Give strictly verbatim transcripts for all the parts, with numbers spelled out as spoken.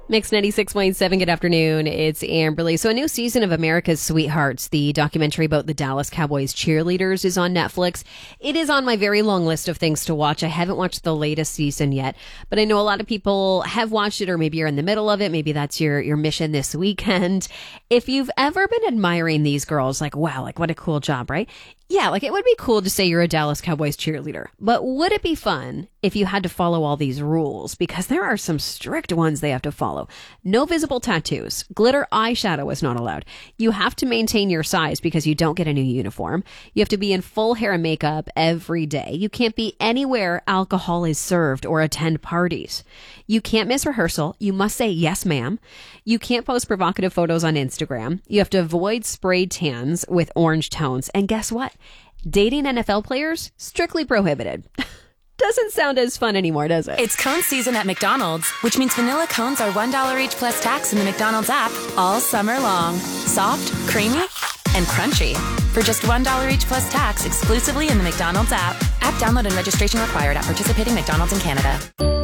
Mix ninety-six point seven, good afternoon. It's Amberly. So a new season of America's Sweethearts, the documentary about the Dallas Cowboys cheerleaders, is on Netflix. It is on my very long list of things to watch. I haven't watched the latest season yet, but I know a lot of people have watched it, or maybe you're in the middle of it. Maybe that's your, your mission this weekend. If you've ever been admiring these girls, like, wow, like what a cool job, right? Yeah, like it would be cool to say you're a Dallas Cowboys cheerleader, but would it be fun if you had to follow all these rules? Because there are some strict ones they have to follow. No visible tattoos. Glitter eyeshadow is not allowed. You have to maintain your size because you don't get a new uniform. You have to be in full hair and makeup every day. You can't be anywhere alcohol is served or attend parties. You can't miss rehearsal. You must say yes, ma'am. You can't post provocative photos on Instagram. You have to avoid sprayed tans with orange tones. And guess what? Dating N F L players, strictly prohibited. Doesn't sound as fun anymore, does it? It's cone season at McDonald's, which means vanilla cones are one dollar each plus tax in the McDonald's app all summer long. Soft, creamy, and crunchy. For just one dollar each plus tax exclusively in the McDonald's app. App download and registration required at participating McDonald's in Canada.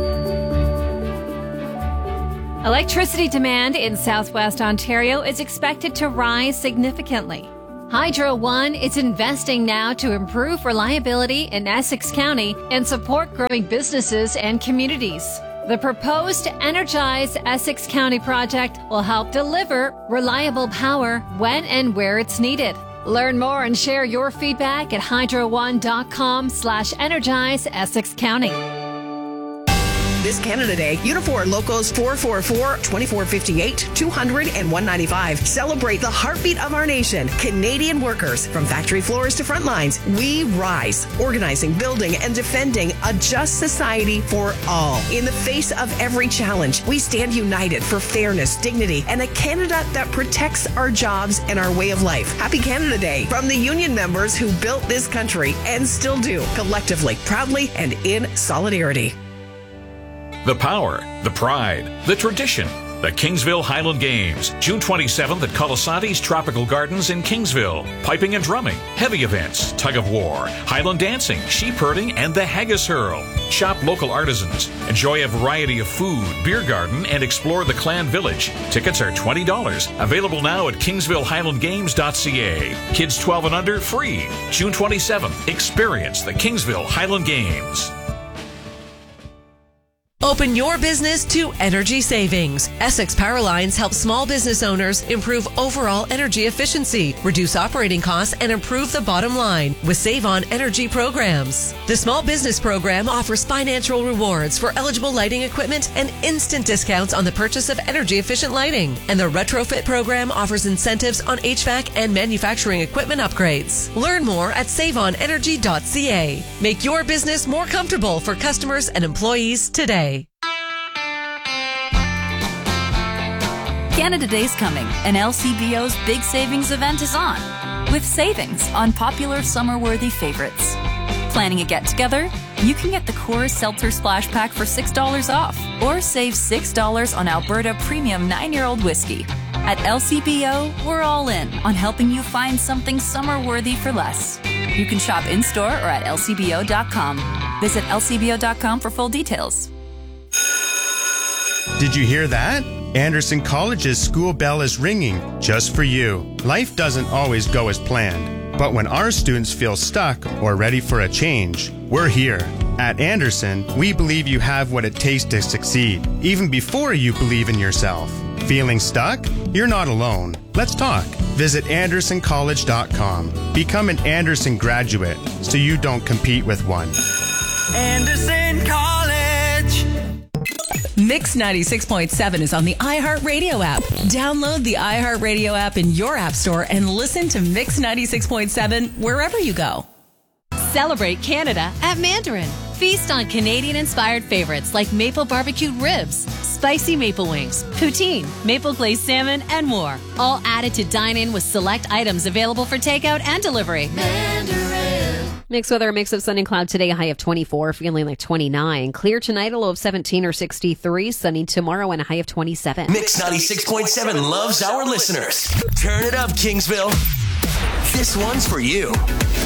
Electricity demand in southwest Ontario is expected to rise significantly. Hydro One is investing now to improve reliability in Essex County and support growing businesses and communities. The proposed Energize Essex County project will help deliver reliable power when and where it's needed. Learn more and share your feedback at hydro one dot com slash energize Essex County. This Canada Day, Unifor Locals four four four, two four five eight, two hundred, and one ninety-five. Celebrate the heartbeat of our nation. Canadian workers, from factory floors to front lines, we rise. Organizing, building, and defending a just society for all. In the face of every challenge, we stand united for fairness, dignity, and a Canada that protects our jobs and our way of life. Happy Canada Day from the union members who built this country and still do, collectively, proudly, and in solidarity. The power, the pride, the tradition. The Kingsville Highland Games, June twenty-seventh at Colasanti's Tropical Gardens in Kingsville. Piping and drumming, heavy events, tug of war, Highland dancing, sheep herding, and the haggis hurl. Shop local artisans, enjoy a variety of food, beer garden, and explore the Clan Village. Tickets are twenty dollars. Available now at kingsville highland games dot c a. Kids twelve and under, free. June twenty-seventh, experience the Kingsville Highland Games. Open your business to energy savings. Essex Powerlines helps small business owners improve overall energy efficiency, reduce operating costs, and improve the bottom line with Save On Energy programs. The Small Business Program offers financial rewards for eligible lighting equipment and instant discounts on the purchase of energy-efficient lighting. And the Retrofit Program offers incentives on H V A C and manufacturing equipment upgrades. Learn more at save on energy dot c a. Make your business more comfortable for customers and employees today. Canada Day's coming, and L C B O's big savings event is on, with savings on popular summer-worthy favorites. Planning a get-together? You can get the Coors Seltzer Splash Pack for six dollars off, or save six dollars on Alberta Premium nine-year-old whiskey. At L C B O, we're all in on helping you find something summer-worthy for less. You can shop in-store or at L C B O dot com. Visit L C B O dot com for full details. Did you hear that? Anderson College's school bell is ringing just for you. Life doesn't always go as planned, but when our students feel stuck or ready for a change, we're here. At Anderson, we believe you have what it takes to succeed, even before you believe in yourself. Feeling stuck? You're not alone. Let's talk. Visit anderson college dot com. Become an Anderson graduate so you don't compete with one. Anderson College. Mix ninety-six point seven is on the iHeartRadio app. Download the iHeartRadio app in your app store and listen to Mix ninety-six point seven wherever you go. Celebrate Canada at Mandarin. Feast on Canadian-inspired favorites like maple barbecued ribs, spicy maple wings, poutine, maple glazed salmon, and more. All added to dine in with select items available for takeout and delivery. Mandarin. Mixed weather, a mix of sun and cloud today, a high of twenty-four, feeling like twenty-nine. Clear tonight, a low of seventeen or sixty-three. Sunny tomorrow and a high of twenty-seven. Mix ninety-six point seven loves our listeners. Turn it up, Kingsville. This one's for you.